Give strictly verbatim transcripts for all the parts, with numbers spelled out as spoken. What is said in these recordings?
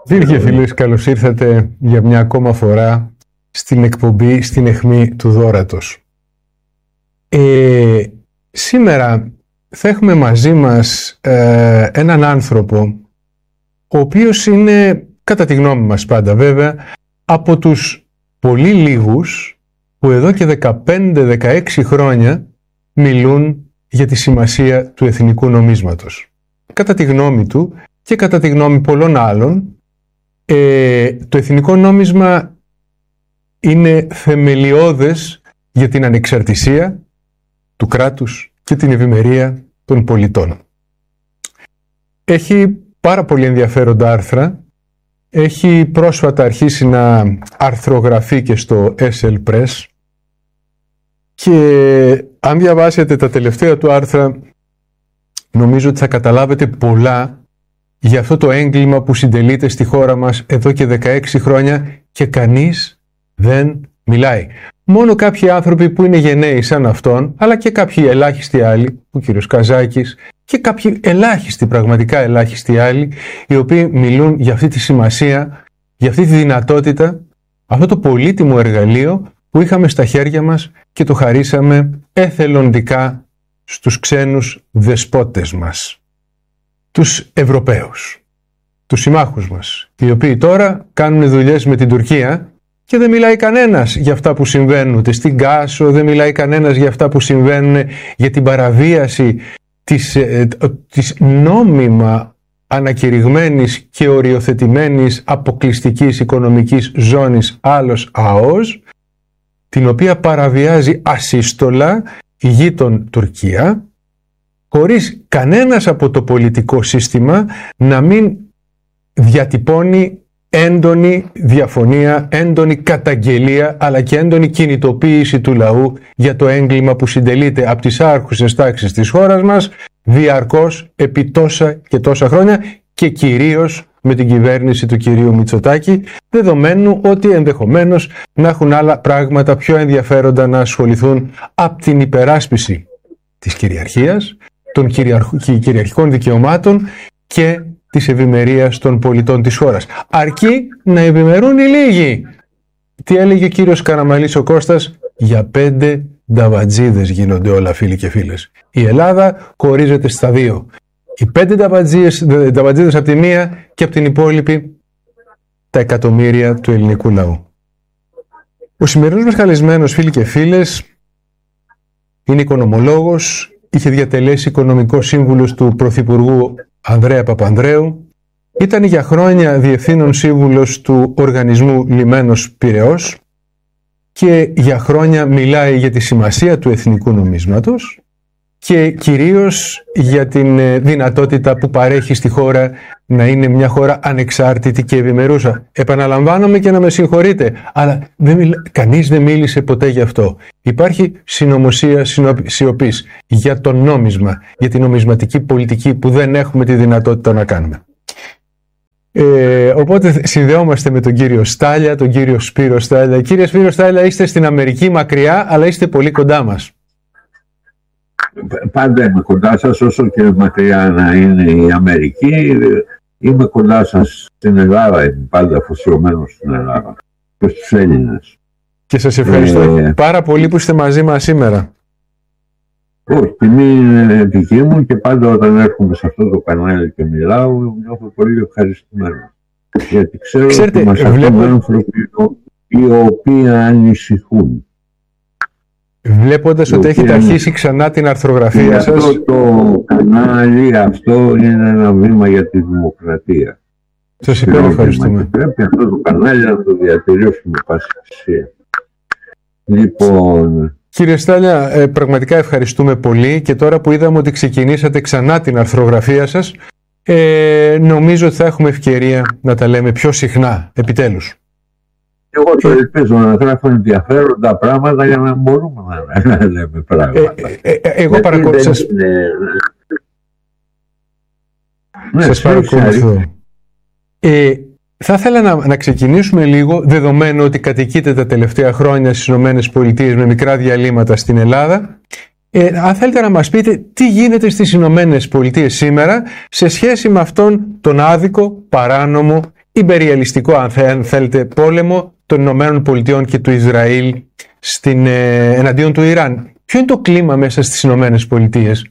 Φίλοι και φίλες, καλώς ήρθατε για μια ακόμα φορά στην εκπομπή «Στην αιχμή του δώρατος». Ε, σήμερα θα έχουμε μαζί μας ε, έναν άνθρωπο, ο οποίος είναι, κατά τη γνώμη μας πάντα βέβαια, από τους πολύ λίγους που εδώ και δεκαπέντε με δεκαέξι χρόνια μιλούν για τη σημασία του εθνικού νομίσματος. Κατά τη γνώμη του και κατά τη γνώμη πολλών άλλων, Ε, το εθνικό νόμισμα είναι θεμελιώδες για την ανεξαρτησία του κράτους και την ευημερία των πολιτών. Έχει πάρα πολύ ενδιαφέροντα άρθρα. Έχει πρόσφατα αρχίσει να αρθρογραφεί και στο ες ελ Press και αν διαβάσετε τα τελευταία του άρθρα νομίζω ότι θα καταλάβετε πολλά για αυτό το έγκλημα που συντελείται στη χώρα μας εδώ και δεκαέξι χρόνια και κανείς δεν μιλάει. Μόνο κάποιοι άνθρωποι που είναι γενναίοι σαν αυτόν, αλλά και κάποιοι ελάχιστοι άλλοι, ο κύριος Καζάκης, και κάποιοι ελάχιστοι, πραγματικά ελάχιστοι άλλοι, οι οποίοι μιλούν για αυτή τη σημασία, για αυτή τη δυνατότητα, αυτό το πολύτιμο εργαλείο που είχαμε στα χέρια μας και το χαρίσαμε εθελοντικά στους ξένους δεσπότες μας. Τους Ευρωπαίους, τους συμμάχους μας, οι οποίοι τώρα κάνουν δουλειές με την Τουρκία και δεν μιλάει κανένας για αυτά που συμβαίνουν, ούτε στην Κάσο, δεν μιλάει κανένας για αυτά που συμβαίνουν, για την παραβίαση της, ε, της νόμιμα ανακηρυγμένης και οριοθετημένης αποκλειστικής οικονομικής ζώνης άλλος ΑΟΣ, την οποία παραβιάζει ασύστολα η γείτον Τουρκία, χωρίς κανένας από το πολιτικό σύστημα να μην διατυπώνει έντονη διαφωνία, έντονη καταγγελία, αλλά και έντονη κινητοποίηση του λαού για το έγκλημα που συντελείται από τις άρχουσες τάξεις της χώρας μας διαρκώς επί τόσα και τόσα χρόνια και κυρίως με την κυβέρνηση του κυρίου Μητσοτάκη, δεδομένου ότι ενδεχομένως να έχουν άλλα πράγματα πιο ενδιαφέροντα να ασχοληθούν από την υπεράσπιση της κυριαρχίας, των κυριαρχικών δικαιωμάτων και της ευημερίας των πολιτών της χώρας. Αρκεί να ευημερούν οι λίγοι. Τι έλεγε ο κύριος Καραμανλής ο Κώστας? Για πέντε νταβατζίδες γίνονται όλα, φίλοι και φίλες. Η Ελλάδα χωρίζεται στα δύο. Οι πέντε νταβατζίδες από τη μία και από την υπόλοιπη τα εκατομμύρια του ελληνικού λαού. Ο σημερινός μας καλεσμένος, φίλοι και φίλες, είναι οικονομολόγος. Είχε διατελέσει οικονομικός σύμβουλος του Πρωθυπουργού Ανδρέα Παπανδρέου. Ήταν για χρόνια διευθύνων σύμβουλος του Οργανισμού Λιμένος Πειραιώς και για χρόνια μιλάει για τη σημασία του εθνικού νομίσματος και κυρίως για την δυνατότητα που παρέχει στη χώρα να είναι μια χώρα ανεξάρτητη και ευημερούσα. Επαναλαμβάνομαι και να με συγχωρείτε, αλλά δεν μιλ... κανείς δεν μίλησε ποτέ γι' αυτό. Υπάρχει συνωμοσία σιωπής για το νόμισμα, για την νομισματική πολιτική που δεν έχουμε τη δυνατότητα να κάνουμε. Ε, οπότε συνδεόμαστε με τον κύριο Στάλια, τον κύριο Σπύρο Στάλια. Κύριε Σπύρο Στάλια, είστε στην Αμερική μακριά, αλλά είστε πολύ κοντά μας. Πάντα είμαι κοντά σας, όσο και μακριά να είναι η Αμερική, είμαι κοντά σας στην Ελλάδα, είμαι πάντα αφοσιωμένος στην Ελλάδα και στους Έλληνες. Και σας ευχαριστώ ε, πάρα πολύ που είστε μαζί μας σήμερα. Όχι, τιμή είναι δική μου και πάντα όταν έρχομαι σε αυτό το κανάλι και μιλάω, νιώθω πολύ ευχαριστημένο. Γιατί ξέρω Ξέρετε, ότι μας ακούν βλέπω... άνθρωποι οι οποίοι ανησυχούν. Βλέποντας ότι έχετε αρχίσει ξανά την αρθρογραφία σας. Αυτό το κανάλι, αυτό είναι ένα βήμα για τη δημοκρατία. Σας ευχαριστούμε. Πρέπει αυτό το κανάλι να το διατηρήσουμε πάση θυσία. Λοιπόν... Κύριε Στάλια, ε, πραγματικά ευχαριστούμε πολύ και τώρα που είδαμε ότι ξεκινήσατε ξανά την αρθρογραφία σας, ε, νομίζω ότι θα έχουμε ευκαιρία να τα λέμε πιο συχνά, επιτέλους. Εγώ το ελπίζω να γράφω ενδιαφέροντα πράγματα για να μπορούμε να, να λέμε πράγματα. Ε, ε, ε, εγώ παρακολουθώ. Σας, είναι... σας ναι, παρακολουθώ. Ε, θα ήθελα να, να ξεκινήσουμε λίγο, δεδομένου ότι κατοικείτε τα τελευταία χρόνια στις ΗΠΑ με μικρά διαλύματα στην Ελλάδα. Ε, αν θέλετε να μας πείτε τι γίνεται στις Ηνωμένες Πολιτείες σήμερα σε σχέση με αυτόν τον άδικο, παράνομο υπεριαλιστικό, αν θέλετε, πόλεμο των Ηνωμένων Πολιτειών και του Ισραήλ στην, ε, εναντίον του Ιράν. Ποιο είναι το κλίμα μέσα στις Ηνωμένες Πολιτείες?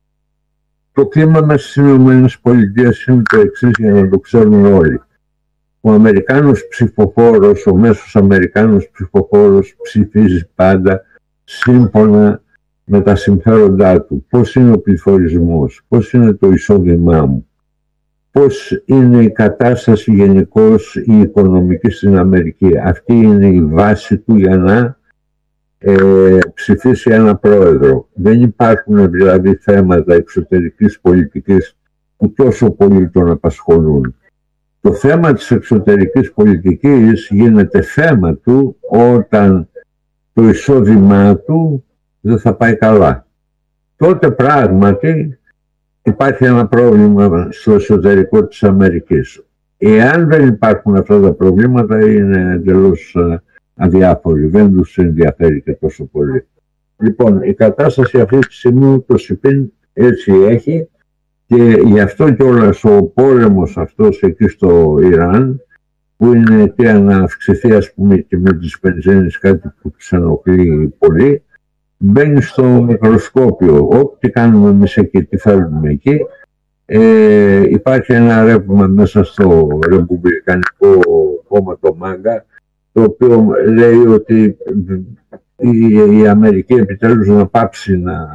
Το κλίμα μέσα στις Ηνωμένες Πολιτείες είναι το εξής, για να το ξέρουν όλοι. Ο Αμερικάνος ψηφοφόρος, ο μέσος Αμερικάνος ψηφοφόρος ψηφίζει πάντα σύμφωνα με τα συμφέροντά του. Πώς είναι ο πληθωρισμός, πώς είναι το εισόδημά μου, πώς είναι η κατάσταση γενικώς η οικονομική στην Αμερική. Αυτή είναι η βάση του για να ε, ψηφίσει ένα πρόεδρο. Δεν υπάρχουν δηλαδή θέματα εξωτερικής πολιτικής που τόσο πολύ τον απασχολούν. Το θέμα της εξωτερικής πολιτικής γίνεται θέμα του όταν το εισόδημά του δεν θα πάει καλά. Τότε πράγματι υπάρχει ένα πρόβλημα στο εσωτερικό της Αμερικής. Εάν δεν υπάρχουν αυτά τα προβλήματα είναι εντελώς αδιάφοροι, δεν τους ενδιαφέρει και τόσο πολύ. Λοιπόν, η κατάσταση αυτή τη στιγμή το ΣΥΠΗΝ έτσι έχει και γι' αυτό κιόλας ο πόλεμος αυτός εκεί στο Ιράν, που είναι αιτία να αυξηθεί ας πούμε και με τις βενζίνες, κάτι που τους ενοχλεί πολύ, μπαίνει στο μικροσκόπιο. Ό,τι κάνουμε εμείς εκεί, τι θέλουμε εκεί, ε, υπάρχει ένα ρεύμα μέσα στο Ρεπουμπλικανικό κόμμα, το ΜΑΓΚΑ, το οποίο λέει ότι η, η Αμερική επιτέλους να πάψει να,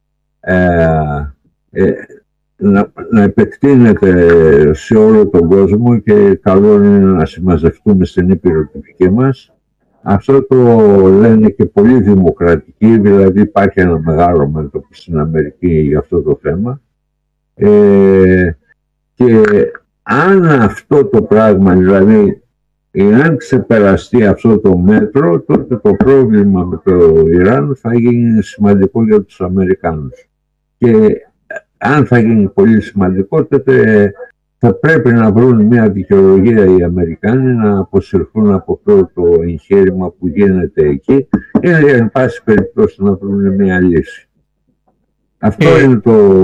ε, ε, να, να επεκτείνεται σε όλο τον κόσμο και καλό είναι να συμμαζευτούμε στην ήπειρο τη δική μας. Αυτό το λένε και πολύ δημοκρατικοί, δηλαδή υπάρχει ένα μεγάλο μέτωπο στην Αμερική για αυτό το θέμα. Ε, και αν αυτό το πράγμα, δηλαδή εάν ξεπεραστεί αυτό το μέτρο, τότε το πρόβλημα με το Ιράν θα γίνει σημαντικό για τους Αμερικάνους. Και αν θα γίνει πολύ σημαντικό, τότε θα πρέπει να βρουν μια δικαιολογία οι Αμερικάνοι να αποσυρθούν από αυτό το εγχείρημα που γίνεται εκεί ή εν πάση περιπτώσει να βρουν μια λύση. Αυτό ε... είναι το,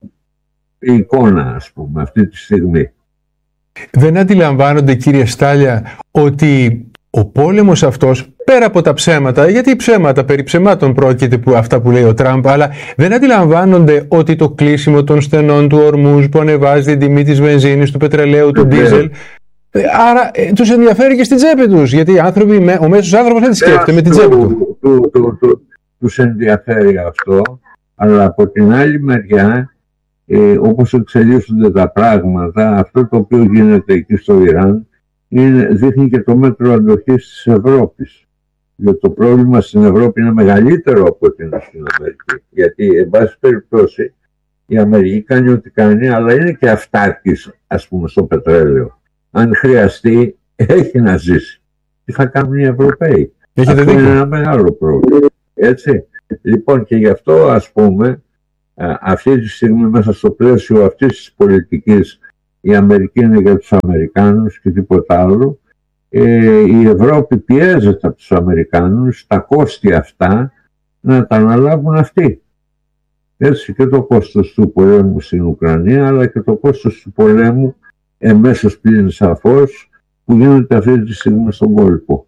η εικόνα, ας πούμε, αυτή τη στιγμή. Δεν αντιλαμβάνονται, κύριε Στάλια, ότι ο πόλεμος αυτός, πέρα από τα ψέματα, γιατί ψέματα περί ψεμάτων πρόκειται που, αυτά που λέει ο Τραμπ, αλλά δεν αντιλαμβάνονται ότι το κλείσιμο των στενών του Ορμούζ που ανεβάζει την τιμή της βενζίνης, του πετρελαίου, του ντίζελ, άρα ε, τους ενδιαφέρει και στην τσέπη τους, γιατί οι άνθρωποι, ο μέσος άνθρωπος δεν τη σκέφτεται με την τσέπη του. του, του, του τους ενδιαφέρει αυτό, αλλά από την άλλη μεριά, ε, όπως εξελίσσονται τα πράγματα, αυτό το οποίο γίνεται εκεί στο Ιράν, είναι, δείχνει και το μέτρο αντοχής της Ευρώπης. Γιατί το πρόβλημα στην Ευρώπη είναι μεγαλύτερο από ό,τι είναι στην Αμερική. Γιατί, εν πάση περιπτώσει, η Αμερική κάνει ό,τι κάνει, αλλά είναι και αυτάρκης, ας πούμε, στο πετρέλαιο. Αν χρειαστεί, έχει να ζήσει. Τι θα κάνουν οι Ευρωπαίοι? Έχετε Αυτό δίκιο. είναι ένα μεγάλο πρόβλημα. Έτσι. Λοιπόν, και γι' αυτό, ας πούμε, αυτή τη στιγμή μέσα στο πλαίσιο αυτής της πολιτικής, η Αμερική είναι για τους Αμερικάνους και τίποτα άλλο. Ε, η Ευρώπη πιέζεται από τους Αμερικάνους τα κόστη αυτά να τα αναλάβουν αυτοί. Έτσι, και το κόστος του πολέμου στην Ουκρανία, αλλά και το κόστος του πολέμου εμέσως πλην σαφώς που γίνεται αυτή τη στιγμή στον κόλπο.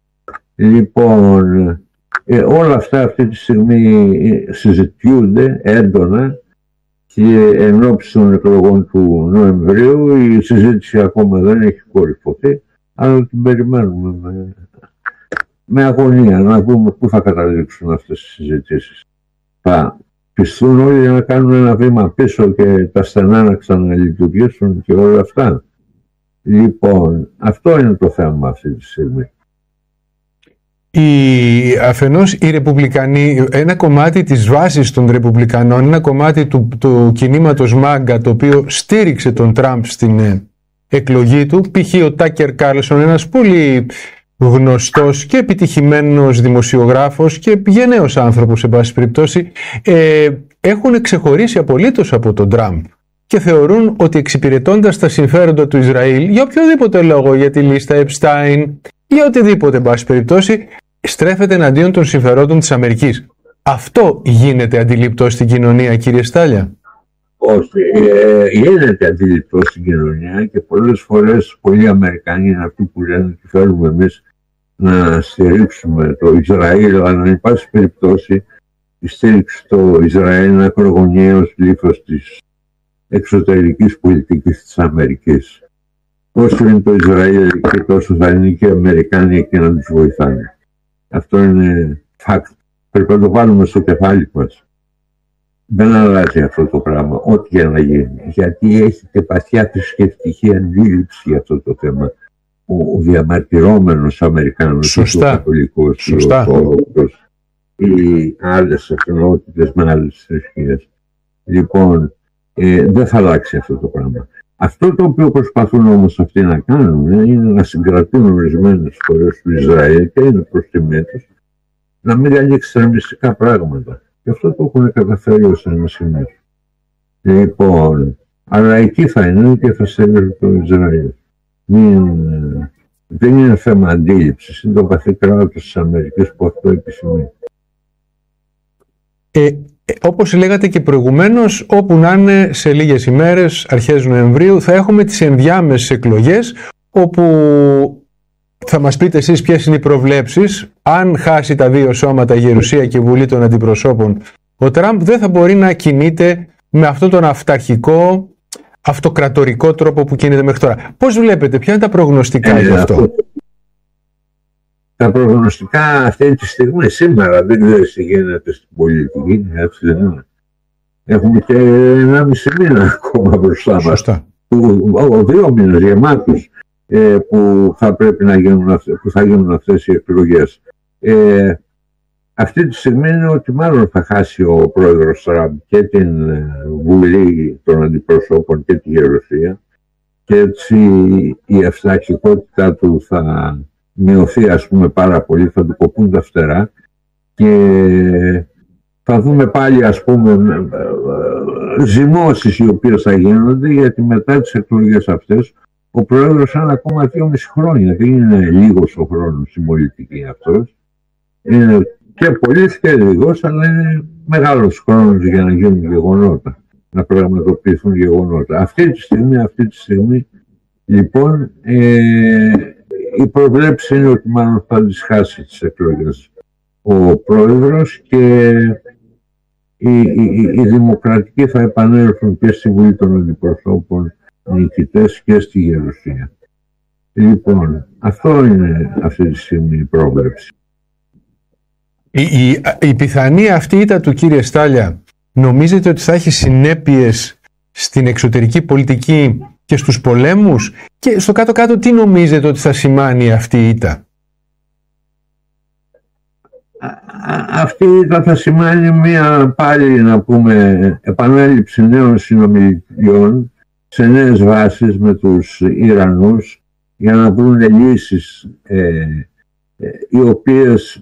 Λοιπόν, ε, όλα αυτά αυτή τη στιγμή συζητιούνται έντονα και εν ώψη των εκλογών του Νοεμβρίου η συζήτηση ακόμα δεν έχει κορυφωθεί, αλλά την περιμένουμε με, με αγωνία να δούμε πού θα καταλήξουν αυτές οι συζητήσεις. Θα πιστούν όλοι να κάνουν ένα βήμα πίσω και τα στενά να ξαναλειτουργήσουν και όλα αυτά. Λοιπόν, αυτό είναι το θέμα αυτή τη στιγμή. Οι, αφενός οι Ρεπουμπλικανοί, ένα κομμάτι της βάσης των Ρεπουμπλικανών, ένα κομμάτι του, του κινήματος ΜΑΓΚΑ, το οποίο στήριξε τον Τραμπ στην ε, εκλογή του, π.χ. ο Τάκερ Κάρλσον, ένας πολύ γνωστός και επιτυχημένος δημοσιογράφος και γενναίος άνθρωπος, σε πάση περιπτώσει, ε, έχουν ξεχωρίσει απολύτως από τον Τραμπ και θεωρούν ότι εξυπηρετώντας τα συμφέροντα του Ισραήλ, για οποιοδήποτε λόγο, για τη λίστα Epstein, για οτιδήποτε, εν πάση περιπτώσει, στρέφεται εναντίον των συμφερόντων της Αμερικής. Αυτό γίνεται αντιληπτό στην κοινωνία, κύριε Στάλια? Όχι, ε, γίνεται αντιληπτό στην κοινωνία και πολλές φορές πολλοί Αμερικανοί είναι αυτοί που λένε ότι θέλουμε εμείς να στηρίξουμε το Ισραήλ, αλλά να υπάρχει περιπτώσει η στήριξη το Ισραήλ είναι ακρογωνιαίος λίθος της εξωτερικής πολιτικής της Αμερικής. Όσο είναι το Ισραήλ και τόσο θα είναι και οι Αμερικάνοι εκεί να τους βοηθάνε. Αυτό είναι fact. Πρέπει να το βάλουμε στο κεφάλι μας. Δεν αλλάζει αυτό το πράγμα, ό,τι και να γίνει. Γιατί έχετε βαθιά θρησκευτική αντίληψη για αυτό το θέμα. Ο, ο διαμαρτυρόμενος Αμερικάνος, ο Καθολικός, ο Ορθόδοξος ή άλλες εθνότητες με άλλες θρησκείες. Λοιπόν, ε, δεν θα αλλάξει αυτό το πράγμα. Αυτό το οποίο προσπαθούν όμως αυτοί να κάνουν ε, είναι να συγκρατούν ορισμένες φορές του Ισραήλ και είναι προς τιμή τους να μην κάνει εξτρεμιστικά πράγματα. Και αυτό το έχουν καταφέρει ως ένα σημείο. Λοιπόν, αλλά εκεί θα είναι και θα στέλνει το Ισραήλ. Μην, δεν είναι θέμα αντίληψης, είναι το βαθύ κράτος της Αμερικής που αυτό επισημεί. Ε, όπως λέγατε και προηγουμένως, όπου να είναι σε λίγες ημέρες, αρχές Νοεμβρίου, θα έχουμε τις ενδιάμεσες εκλογές, όπου θα μας πείτε εσείς ποιες είναι οι προβλέψεις. Αν χάσει τα δύο σώματα, η Γερουσία και η Βουλή των Αντιπροσώπων, ο Τραμπ δεν θα μπορεί να κινείται με αυτόν τον αυταρχικό, αυτοκρατορικό τρόπο που κινείται μέχρι τώρα. Πώς βλέπετε, ποια είναι τα προγνωστικά ε, γι' αυτό? αυτό? Τα προγνωστικά αυτή τη στιγμή, σήμερα, δεν ξέρεις τι γίνεται στην πολιτική, έτσι δεν είναι. Έχουμε και ένα μισή μήνα ακόμα μπροστά μας. Ο δύο μήνες γεμάτους ε, που θα πρέπει να γίνουν, που θα γίνουν αυτές οι εκλογές. Ε, αυτή τη στιγμή είναι ότι μάλλον θα χάσει ο πρόεδρος Τραμπ και την Βουλή των Αντιπροσώπων και τη Γερουσία και έτσι η αυταρχικότητά του θα μειωθεί, ας πούμε, πάρα πολύ, θα του κοπούν τα φτερά και θα δούμε πάλι, ας πούμε, ζυμώσεις οι οποίες θα γίνονται, γιατί μετά τις εκλογές αυτές ο πρόεδρος είναι ακόμα δύο και μισό χρόνια, δεν είναι λίγος ο χρόνος στην πολιτική αυτός, είναι και πολύ και λίγος, αλλά είναι μεγάλος χρόνος για να γίνουν γεγονότα, να πραγματοποιηθούν γεγονότα. Αυτή τη στιγμή, αυτή τη στιγμή λοιπόν, ε, η προβλέψη είναι ότι μάλλον θα τις χάσει τις εκλογές ο πρόεδρος και οι, οι, οι δημοκρατικοί θα επανέλθουν και στη Βουλή των Αντιπροσώπων νικητές και στη Γερουσία. Λοιπόν, αυτό είναι αυτή τη στιγμή η πρόβλεψη. Η, η, η πιθανή αυτή ήττα του, κύριε Στάλια, νομίζετε ότι θα έχει συνέπειες στην εξωτερική πολιτική και στους πολέμους, και στο κάτω-κάτω τι νομίζετε ότι θα σημάνει αυτή η ήττα? Αυτή η ήττα θα σημάνει μια πάλι, να πούμε, επανάληψη νέων συνομιλιών σε νέες βάσεις με τους Ιρανούς για να βρουν λύσεις ε, ε, οι οποίες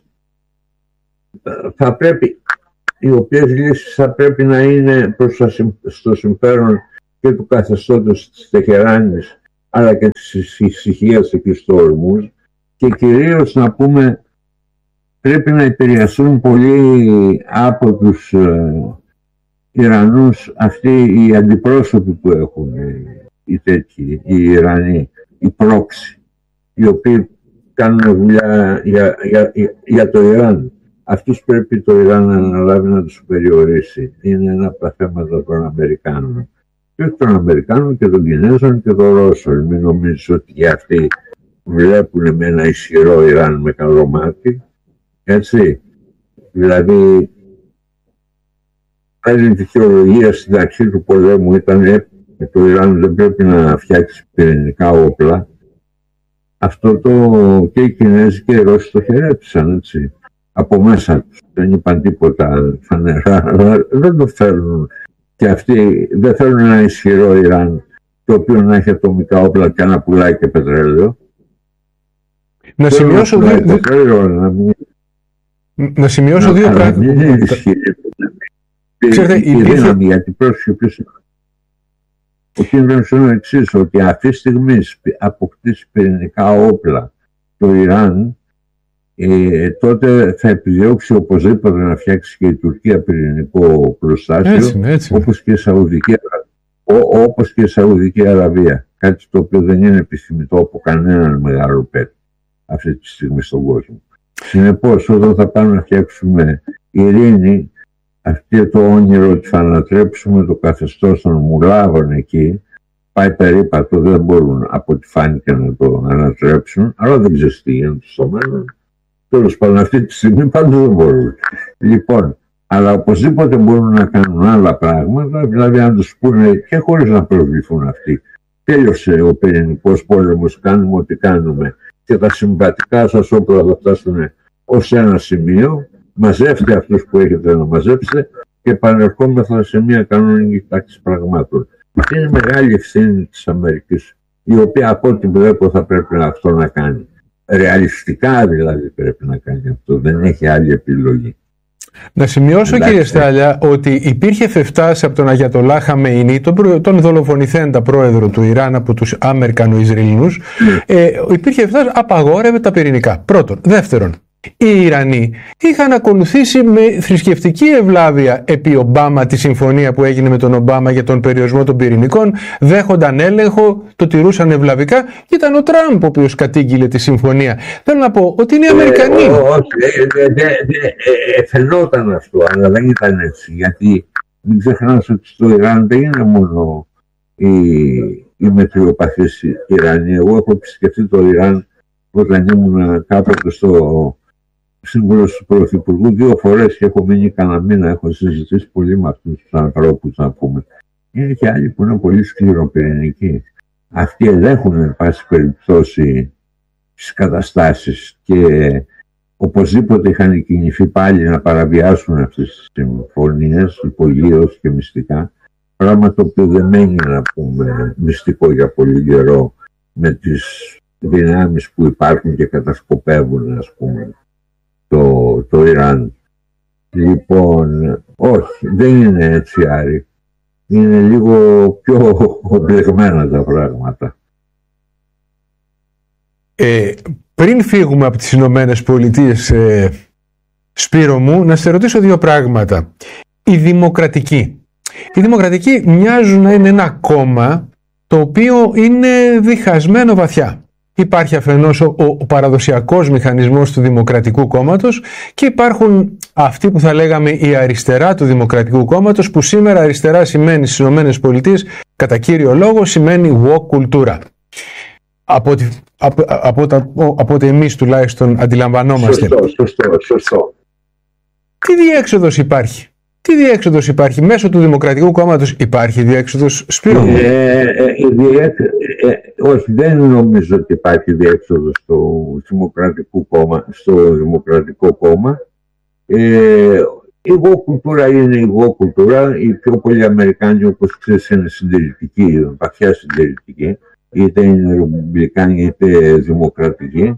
θα πρέπει οι οποίες λύσεις θα πρέπει να είναι προς το, στο συμφέρον και του καθεστώτος της Τεχεράνης, αλλά και της ησυχίας εκεί στο Ορμούζ, και κυρίως, να πούμε, πρέπει να επηρεαστούν πολύ από τους ε, Ιρανούς αυτοί οι αντιπρόσωποι που έχουν οι τέτοιοι, οι Ιρανοί, οι πρόξοι, οι οποίοι κάνουν δουλειά για, για, για, για το Ιράν. Αυτούς πρέπει το Ιράν να αναλάβει να τους περιορίσει. Είναι ένα από τα θέματα των Αμερικάνων. Και των Αμερικάνων και των Κινέζων και των Ρώσων. Μην νομίζεις ότι και αυτοί βλέπουν με ένα ισχυρό Ιράν με καλό μάτι. Έτσι. Δηλαδή, άλλη δικαιολογία στην αρχή του πολέμου ήταν ότι το Ιράν δεν πρέπει να φτιάξει πυρηνικά όπλα. Αυτό το και οι Κινέζοι και οι Ρώσοι το χαιρέτησαν, έτσι. Από μέσα τους. Δεν είπαν τίποτα φανερά, αλλά δεν το θέλουν. Και αυτοί δεν θέλουν ένα ισχυρό Ιράν, το οποίο να έχει ατομικά όπλα και να πουλάει και πετρέλαιο. Να σημειώσω δύο, δύο... να, μην... να σημειώσω να, δύο πράγματα. Δεν είναι ισχυρή. Ξέρετε, η υπήρχε... δύναμη, γιατί πρόσχεπες. Ο κίνδυνος είναι ο εξής, ότι αυτή τη στιγμή αποκτήσει πυρηνικά όπλα το Ιράν, ε, τότε θα επιδιώξει οπωσδήποτε να φτιάξει και η Τουρκία πυρηνικό προστάσιο, έτσι, έτσι. όπως και η Σαουδική, ό, όπως και η Σαουδική Αραβία. Κάτι το οποίο δεν είναι επιθυμητό από κανέναν μεγάλο παίκτη αυτή τη στιγμή στον κόσμο. Συνεπώς, όταν θα πάμε να φτιάξουμε ειρήνη, αυτό το όνειρο ότι θα ανατρέψουμε το καθεστώς των μουλάβων εκεί, πάει περίπατο, δεν μπορούν από ό,τι φάνηκε να το ανατρέψουν, αλλά δεν ξέρει τι γίνεται στο μέλλον. Τέλος πάντων, αυτή τη στιγμή πάντως δεν μπορούν. Λοιπόν, αλλά οπωσδήποτε μπορούν να κάνουν άλλα πράγματα, δηλαδή να τους πούνε και χωρίς να προβληθούν αυτοί. Τέλειωσε ο πυρηνικός πόλεμος, κάνουμε ό,τι κάνουμε και τα συμβατικά σας όπλα θα φτάσουν ως ένα σημείο, μαζεύτε αυτούς που έχετε να μαζέψετε και επανερχόμεθα σε μια κανονική τάξη πραγμάτων. Είναι μεγάλη ευθύνη της Αμερικής, η οποία από ό,τι βλέπω θα πρέπει αυτό να κάνει. Ρεαλιστικά δηλαδή πρέπει να κάνει αυτό, δεν έχει άλλη επιλογή. Να σημειώσω, εντάξει, κύριε Στάλια, ότι υπήρχε φεφτάς από τον Αγιατολά Χαμεϊνί, τον, τον δολοφονηθέντα πρόεδρο του Ιράν από τους Αμερικανοϊσραηλινούς, mm. ε, υπήρχε φεφτάς, απαγόρευε τα πυρηνικά. Πρώτον. Δεύτερον, οι Ιρανοί είχαν ακολουθήσει με θρησκευτική ευλάβεια επί Ομπάμα τη συμφωνία που έγινε με τον Ομπάμα για τον περιορισμό των πυρηνικών, δέχονταν έλεγχο, το τηρούσαν ευλαβικά και ήταν ο Τραμπ ο οποίος κατήγγειλε τη συμφωνία. Θέλω να πω ότι είναι οι Αμερικανοί. Όχι, φαινόταν αυτό, αλλά δεν ήταν έτσι. Γιατί μην ξεχνάς ότι στο Ιράν δεν είναι μόνο οι μετριοπαθείς Ιρανοί. Εγώ έχω επισκεφτεί το Ιράν όταν ήμουν κάποτε στο σύμβουλος του Πρωθυπουργού δύο φορές και έχω μείνει κανένα μήνα, έχω συζητήσει πολύ με αυτούς τους ανθρώπους, να πούμε. Είναι και άλλοι που είναι πολύ σκληροπυρηνικοί. Αυτοί ελέγχουν εν πάση περιπτώσει τις καταστάσεις και οπωσδήποτε είχαν κινηθεί πάλι να παραβιάσουν αυτές τις συμφωνίες υπογείως και μυστικά, πράγμα το οποίο δεν μένει, να πούμε, μυστικό για πολύ καιρό με τις δυνάμεις που υπάρχουν και κατασκοπεύουν, ας πούμε, το, το Ιράν. Λοιπόν, όχι, δεν είναι έτσι, Άρη. Είναι λίγο πιο μπλεγμένα τα πράγματα. Ε, πριν φύγουμε από τις Ηνωμένες Πολιτείες, ε, Σπύρο μου, να σε ρωτήσω δύο πράγματα. Οι δημοκρατικοί. Οι δημοκρατικοί μοιάζουν να είναι ένα κόμμα το οποίο είναι διχασμένο βαθιά. Υπάρχει αφενός ο, ο παραδοσιακός μηχανισμός του Δημοκρατικού Κόμματος και υπάρχουν αυτοί που θα λέγαμε η αριστερά του Δημοκρατικού Κόμματος, που σήμερα αριστερά σημαίνει στις Ηνωμένες Πολιτείες κατά κύριο λόγο σημαίνει woke κουλτούρα. Από ότι, από, από, από, από ότι εμείς τουλάχιστον αντιλαμβανόμαστε. Σωστό, σωστό, σωστό. Τι διέξοδος υπάρχει? Τι διέξοδος υπάρχει? Μέσω του Δημοκρατικού Κόμματος υπάρχει διέξοδος, Σπύρο? Ε, ε, ε, ε, όχι, δεν νομίζω ότι υπάρχει διέξοδος στο Δημοκρατικό Κόμμα. Στο Δημοκρατικό Κόμμα. Ε, η εγώ-κουλτούρα είναι η εγώ-κουλτούρα. Οι πιο πολλοί Αμερικάνοι, όπως ξέρεις, είναι συντηρητικοί, βαθιά συντηρητικοί. Είτε είναι ρεπουμπλικάνοι είτε δημοκρατικοί.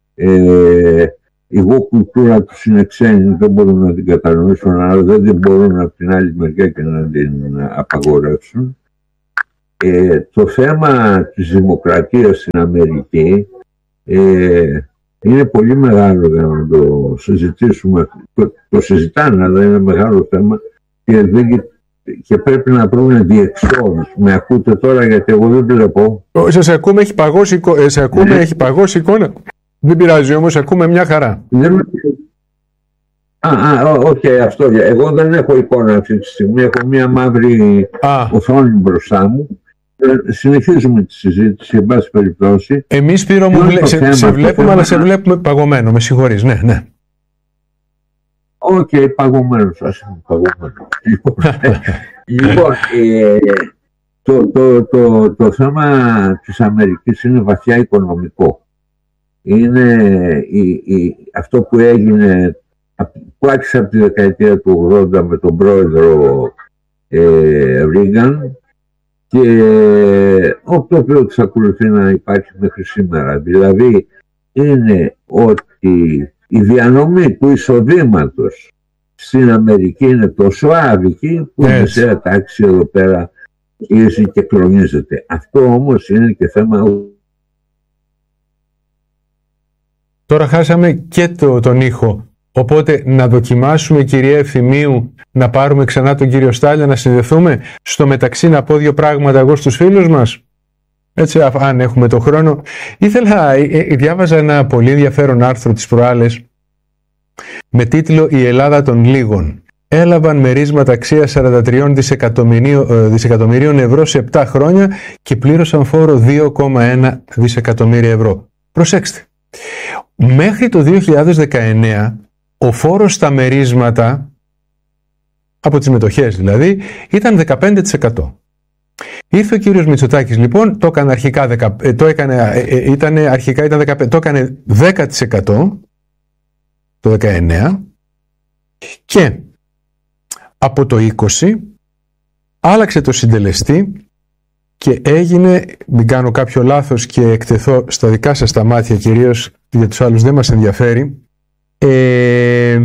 Ε, η εγώ-κουλτούρα τους είναι ξένη, δεν μπορούν να την κατανοήσουν, αλλά δεν μπορούν από την άλλη μεριά και να την απαγορεύσουν. Ε, το θέμα της δημοκρατίας στην Αμερική ε, είναι πολύ μεγάλο για να το συζητήσουμε. Το, το συζητάνε, αλλά είναι μεγάλο θέμα και, δεν, και πρέπει να βρούμε διεξόδους. Με ακούτε τώρα, γιατί εγώ δεν βλέπω. Σας ακούμε, έχει παγώσει, σε ακούμε, έχει παγώσει εικόνα. Δεν πειράζει όμως, ακούμε μια χαρά. Δεν... Α, α, όχι, αυτό. Εγώ δεν έχω εικόνα αυτή τη στιγμή. Έχω μια μαύρη α. οθόνη μπροστά μου. Συνεχίζουμε τη συζήτηση, εν πάση περιπτώσει. Εμείς, Σπύρο μου, βλέ... σε, θέμα, σε βλέπουμε, θέμα... αλλά σε βλέπουμε παγωμένο. Με συγχωρείς, ναι, ναι. Οκ, okay, παγωμένο, ας είμαι παγωμένο. Λοιπόν, λοιπόν ε, το, το, το, το θέμα της Αμερικής είναι βαθιά οικονομικό. Είναι η, η, αυτό που έγινε, που άρχισε από τη δεκαετία του ογδόντα με τον πρόεδρο ε, Ρίγκαν και το οποίο εξακολουθεί να υπάρχει μέχρι σήμερα. Δηλαδή είναι ότι η διανομή του εισοδήματος στην Αμερική είναι τόσο άδικη που η μεσαία τάξη εδώ πέρα αρχίζει και κλονίζεται. Αυτό όμως είναι και θέμα Τώρα χάσαμε και το, τον ήχο. Οπότε να δοκιμάσουμε, κυρία Ευθυμίου, να πάρουμε ξανά τον κύριο Στάλια, να συνδεθούμε. Στο μεταξύ να πω δύο πράγματα εγώ στους φίλους μας. Έτσι, αν έχουμε το χρόνο. Ήθελα, διάβαζα ένα πολύ ενδιαφέρον άρθρο τις προάλλες με τίτλο «Η Ελλάδα των λίγων». Έλαβαν μερίσματα αξίας σαράντα τρία δισεκατομμυρίων ευρώ σε επτά χρόνια και πλήρωσαν φόρο δύο κόμμα ένα δισεκατομμύρια ευρώ. Προσέξτε, μέχρι το δύο χιλιάδες δεκαεννέα ο φόρος στα μερίσματα, από τις μετοχές δηλαδή, ήταν δεκαπέντε τοις εκατό. Ήρθε ο κύριος Μητσοτάκης λοιπόν, το έκανε αρχικά, το έκανε, ήταν, αρχικά ήταν δεκαπέντε, το έκανε δέκα τοις εκατό το δεκαεννέα και από το είκοσι άλλαξε το συντελεστή και έγινε, μην κάνω κάποιο λάθος και εκτεθώ στα δικά σας τα μάτια κυρίως, για τους άλλους δεν μας ενδιαφέρει, ε,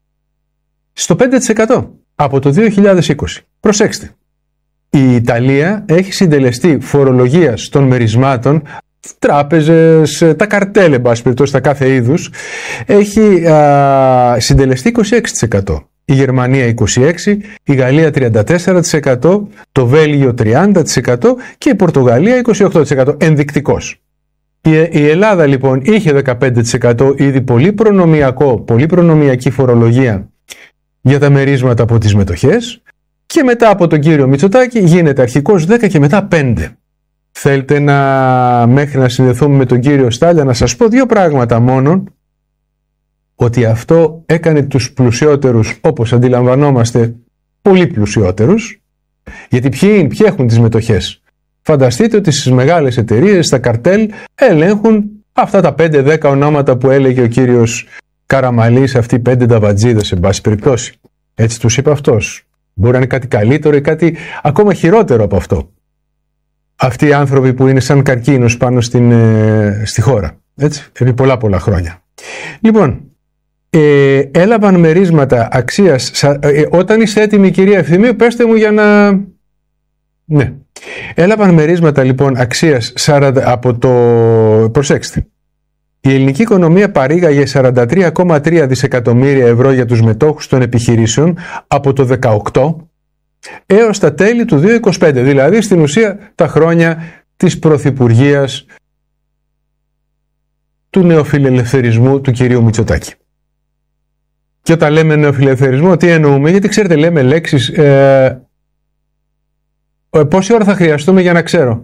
στο πέντε τοις εκατό από το δύο χιλιάδες είκοσι. Προσέξτε, η Ιταλία έχει συντελεστή φορολογίας των μερισμάτων, τράπεζες, τα καρτέλ, εν πάση περιπτώσει, τα κάθε είδους, έχει α, συντελεστεί είκοσι έξι τοις εκατό. Η Γερμανία είκοσι έξι τοις εκατό, η Γαλλία τριάντα τέσσερα τοις εκατό, το Βέλγιο τριάντα τοις εκατό και η Πορτογαλία είκοσι οκτώ τοις εκατό. Ενδεικτικός. Η, η Ελλάδα λοιπόν είχε δεκαπέντε τοις εκατό, ήδη πολύ προνομιακό, πολύ προνομιακή φορολογία για τα μερίσματα από τις μετοχές, και μετά από τον κύριο Μητσοτάκη γίνεται αρχικώς δέκα και μετά πέντε. Θέλετε να, μέχρι να συνδεθούμε με τον κύριο Στάλια, να σας πω δύο πράγματα μόνο, ότι αυτό έκανε τους πλουσιότερους, όπως αντιλαμβανόμαστε, πολύ πλουσιότερους, γιατί ποιοι, ποιοι έχουν τις μετοχές. Φανταστείτε ότι στις μεγάλες εταιρείες, στα καρτέλ, ελέγχουν αυτά τα πέντε δέκα ονόματα που έλεγε ο κύριος Καραμαλής, αυτοί οι πέντε ταβατζίδες, εν πάση περιπτώσει. Έτσι τους είπε αυτός. Μπορεί να είναι κάτι καλύτερο ή κάτι ακόμα χειρότερο από αυτό. Αυτοί οι άνθρωποι που είναι σαν καρκίνος πάνω στην, ε, στη χώρα. Έτσι, επί πολλά πολλά χρόνια. Λοιπόν, ε, έλαβαν μερίσματα αξίας, ε, όταν είστε έτοιμοι κυρία Ευθυμίου, πέστε μου για να... Ναι. Έλαβαν μερίσματα λοιπόν αξίας σαράντα, από το... Προσέξτε. Η ελληνική οικονομία παρήγαγε σαράντα τρία κόμμα τρία δισεκατομμύρια ευρώ για τους μετόχους των επιχειρήσεων από το δεκαοκτώ έως τα τέλη του δύο χιλιάδες είκοσι πέντε, δηλαδή στην ουσία τα χρόνια της πρωθυπουργίας του νεοφιλελευθερισμού του κυρίου Μητσοτάκη. Και όταν λέμε νεοφιλελευθερισμό, τι εννοούμε? Γιατί ξέρετε, λέμε λέξεις, ε, ε, πόση ώρα θα χρειαστούμε για να ξέρω?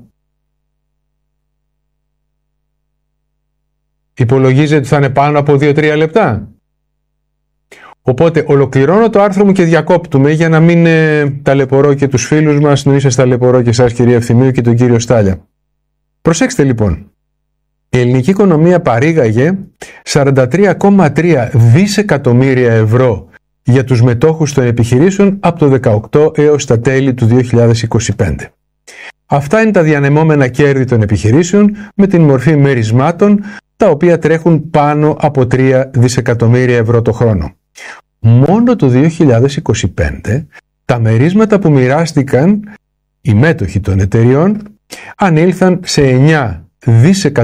Υπολογίζεται ότι θα είναι πάνω από δύο τρία λεπτά. Οπότε ολοκληρώνω το άρθρο μου και διακόπτουμε για να μην ε, ταλαιπωρώ και τους φίλους μας, να σας ταλαιπωρώ και εσάς κυρία Ευθυμίου και τον κύριο Στάλια. Προσέξτε λοιπόν, η ελληνική οικονομία παρήγαγε σαράντα τρία κόμμα τρία δισεκατομμύρια ευρώ για τους μετόχους των επιχειρήσεων από το δεκαοκτώ έως τα τέλη του δύο χιλιάδες είκοσι πέντε. Αυτά είναι τα διανεμόμενα κέρδη των επιχειρήσεων με την μορφή μερισμάτων, τα οποία τρέχουν πάνω από τρία δισεκατομμύρια ευρώ το χρόνο. Μόνο το δύο χιλιάδες είκοσι πέντε τα μερίσματα που μοιράστηκαν οι μέτοχοι των εταιριών ανήλθαν σε εννιά δισεκατομμύρια